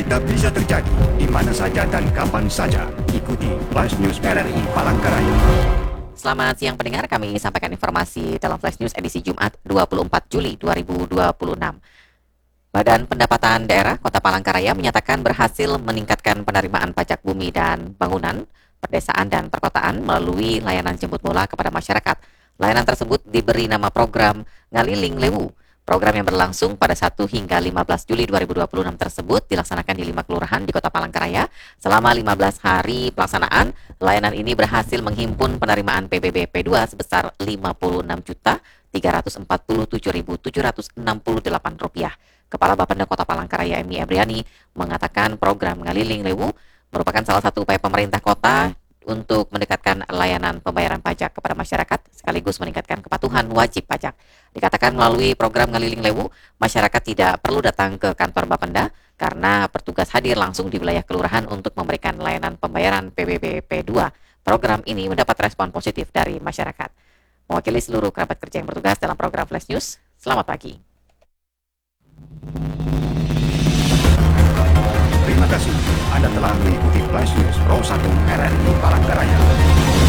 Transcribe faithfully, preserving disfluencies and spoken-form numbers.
berita bisa terjadi di mana saja dan kapan saja. Ikuti Flash News R R I Palangkaraya. Selamat siang pendengar, kami sampaikan informasi dalam Flash News edisi Jumat dua puluh empat Juli dua ribu dua puluh enam. Badan Pendapatan Daerah Kota Palangkaraya menyatakan berhasil meningkatkan penerimaan pajak bumi dan bangunan, perdesaan dan perkotaan melalui layanan jemput bola kepada masyarakat. Layanan tersebut diberi nama program Ngaliling Lewu. Program yang berlangsung pada satu hingga lima belas Juli dua ribu dua puluh enam tersebut dilaksanakan di lima kelurahan di Kota Palangkaraya. Selama lima belas hari pelaksanaan, layanan ini berhasil menghimpun penerimaan P B B P dua sebesar lima puluh enam juta tiga ratus empat puluh tujuh ribu tujuh ratus enam puluh delapan rupiah. Kepala Bapenda Kota Palangkaraya Emi Ebriani mengatakan program Ngaliling Lewu merupakan salah satu upaya pemerintah kota untuk mendekatkan layanan pembayaran pajak kepada masyarakat sekaligus meningkatkan kepatuhan wajib pajak. Dikatakan melalui program Ngaliling Lewu, masyarakat tidak perlu datang ke kantor Bapenda karena petugas hadir langsung di wilayah kelurahan untuk memberikan layanan pembayaran P B B P dua. Program ini mendapat respon positif dari masyarakat. Mewakili seluruh kerabat kerja yang bertugas dalam program Flash News, selamat pagi. Terima kasih Anda telah mengikuti Flash News Pro satu R R I Palangkaraya.